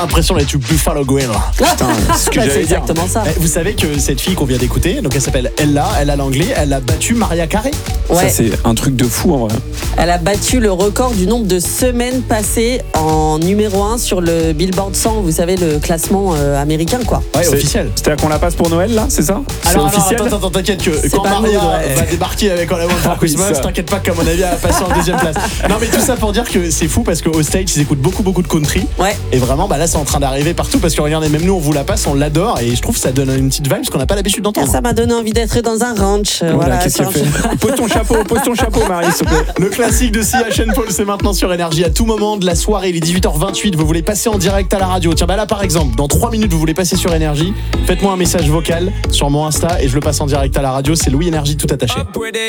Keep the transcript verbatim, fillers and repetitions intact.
Impression d'être Buffalo Grill. Putain, c'est ce que Bah, j'allais c'est dire. exactement ça. Eh, Vous savez que cette fille qu'on vient d'écouter, donc elle s'appelle Ella, elle a l'anglais, elle a battu Mariah Carey. Ça, Ouais. c'est un truc de fou en vrai. Elle a battu le record du nombre de semaines passées en numéro un sur le Billboard cent, vous savez, le classement euh, américain, quoi. Ouais, C'est- officiel. C'est-à-dire qu'on la passe pour Noël là, c'est ça? C'est Alors, alors, officiel? attends, attends, t'inquiète que C'est quand pas Maria nous, ouais. va débarquer avec All I Want for Ah oui, Christmas, ça. t'inquiète pas qu'à mon avis elle va passer en deuxième place. Non mais tout ça pour dire que c'est fou parce qu'au States ils écoutent beaucoup beaucoup de country. Ouais. Et vraiment bah là c'est en train d'arriver partout parce que regardez, même nous on vous la passe, on l'adore et je trouve que ça donne une petite vibe qu'on n'a pas l'habitude d'entendre. Ça m'a donné envie d'être dans un ranch. euh, Voilà, voilà, qu'est-ce sur- qu'elle fait? Pose ton chapeau, pose ton chapeau, Marie, s'il te plaît. Le classique de Sia Sean Paul, c'est maintenant sur Énergie à tout moment de la soirée, il est dix-huit heures vingt-huit, vous voulez passer en direct à la radio. Tiens bah là par exemple, dans trois minutes vous voulez passer sur Énergie, faites-moi un message vocal sur mon Insta et je le passe en direct à la radio, c'est Louis Énergie tout attaché.